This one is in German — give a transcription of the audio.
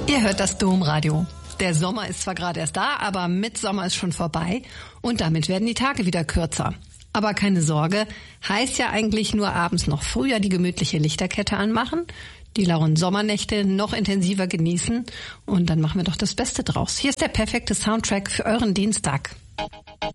Ihr hört das Domradio. Der Sommer ist zwar gerade erst da, aber Mitsommer ist schon vorbei und damit werden die Tage wieder kürzer. Aber keine Sorge, heißt ja eigentlich nur abends noch früher die gemütliche Lichterkette anmachen, die lauen Sommernächte noch intensiver genießen und dann machen wir doch das Beste draus. Hier ist der perfekte Soundtrack für euren Dienstag.